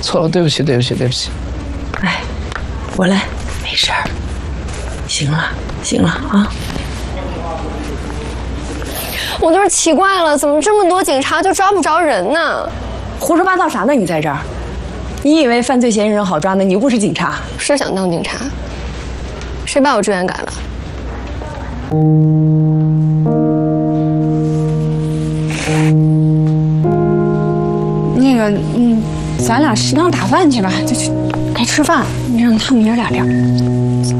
错了，对不起，对不起，对不起。 哎，我来，没事儿。行了，行了啊。 我就是奇怪了，怎么这么多警察就抓不着人呢？ 胡说八道啥呢？你在这儿？你以为犯罪嫌疑人好抓呢？你又不是警察。 是想当警察？谁把我志愿改了？ 那个，咱俩适当打饭去吧，就去该吃饭，让他们爷俩聊。